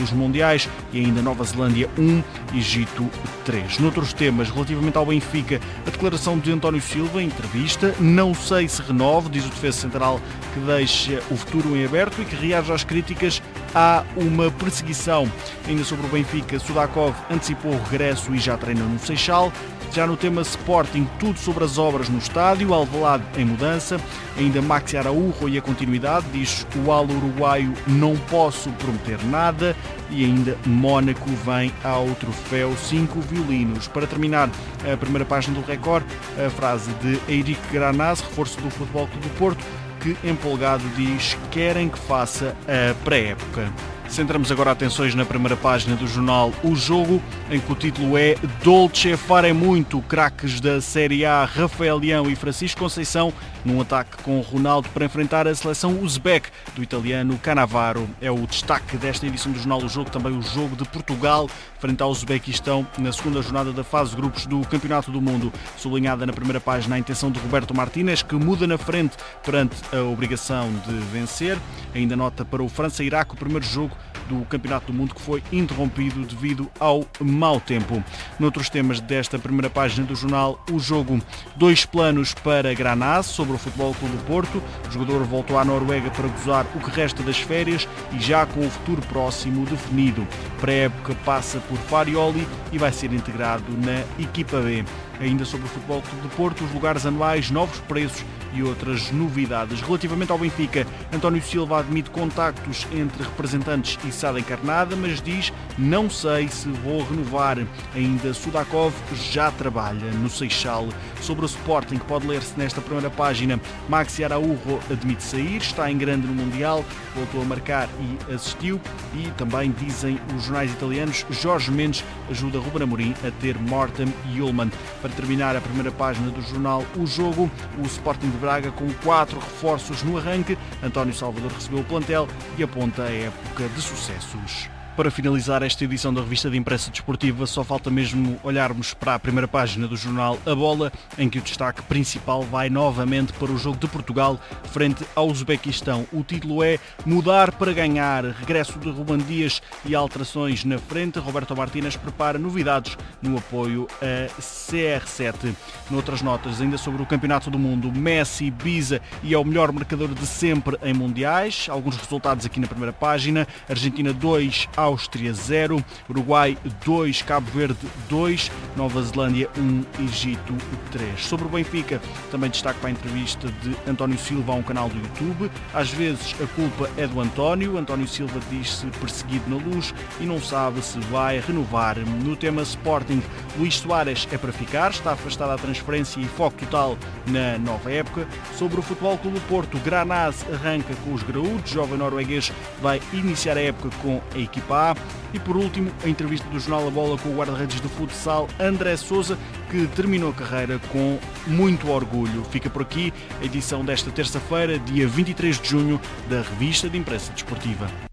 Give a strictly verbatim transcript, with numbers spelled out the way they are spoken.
dos Mundiais e ainda Nova Zelândia um, Egito três. Noutros temas, relativamente ao Benfica, a declaração de António Silva em entrevista: não sei se renove, diz o defesa central, que deixa o futuro em aberto e que reage às críticas. Há uma perseguição. Ainda sobre o Benfica, Sudakov antecipou o regresso e já treina no Seixal. Já no tema Sporting, tudo sobre as obras no estádio, Alvalade em mudança. Ainda Maxi Araújo e a continuidade, diz o ala uruguaio: não posso prometer nada. E ainda Mónaco vem ao troféu cinco violinos. Para terminar a primeira página do Record, a frase de Eiric Granaz, reforço do Futebol Clube do Porto, que empolgado diz: querem que faça a pré-época. Centramos agora atenções na primeira página do jornal O Jogo, em que o título é Dolce fare muito, craques da Série A Rafael Leão e Francisco Conceição num ataque com Ronaldo para enfrentar a seleção uzbek do italiano Cannavaro. É o destaque desta edição do jornal O Jogo, também o jogo de Portugal frente ao Uzbequistão na segunda jornada da fase de grupos do Campeonato do Mundo. Sublinhada na primeira página a intenção de Roberto Martínez, que muda na frente perante a obrigação de vencer. Ainda nota para o França-Iraque, o primeiro jogo do Campeonato do Mundo que foi interrompido devido ao mau tempo. Noutros temas desta primeira página do jornal O Jogo, dois planos para Granaz sobre o Futebol Clube do Porto. O jogador voltou à Noruega para gozar o que resta das férias e já com o futuro próximo definido. Pré-época passa por Farioli e vai ser integrado na equipa B. Ainda sobre o Futebol Clube do Porto, os lugares anuais, novos preços e outras novidades. Relativamente ao Benfica, António Silva admite contactos entre representantes e S A D encarnada, mas diz: não sei se vou renovar. Ainda Sudakov já trabalha no Seixal. Sobre o Sporting, pode ler-se nesta primeira página: Maxi Araújo admite sair, está em grande no Mundial, voltou a marcar e assistiu. E também dizem os jornais italianos: Jorge Mendes ajuda Ruben Amorim a ter Morten e Ullmann. Para terminar a primeira página do jornal O Jogo, o Sporting de Braga com quatro reforços no arranque. António Salvador recebeu o plantel e aponta a época de sucessos. Para finalizar esta edição da revista de imprensa desportiva, só falta mesmo olharmos para a primeira página do jornal A Bola, em que o destaque principal vai novamente para o jogo de Portugal frente ao Uzbequistão. O título é Mudar para ganhar, regresso de Ruben Dias e alterações na frente. Roberto Martínez prepara novidades no apoio a C R sete. Noutras notas, ainda sobre o Campeonato do Mundo, Messi, Biza e é o melhor marcador de sempre em mundiais. Alguns resultados aqui na primeira página: Argentina dois, Áustria zero, Uruguai dois, Cabo Verde dois, Nova Zelândia um, Egito três. Sobre o Benfica, também destaque para a entrevista de António Silva a um canal do YouTube. Às vezes a culpa é do António. António Silva diz-se perseguido na Luz e não sabe se vai renovar. No tema Sporting, Luís Soares é para ficar, está afastado à transferência e foco total na nova época. Sobre o Futebol Clube do Porto, Granaz arranca com os graúdos, jovem norueguês vai iniciar a época com a equipa A. E por último, a entrevista do jornal A Bola com o guarda-redes do futsal, André Sousa, que terminou a carreira com muito orgulho. Fica por aqui a edição desta terça-feira, dia vinte e três de junho, da revista de imprensa desportiva.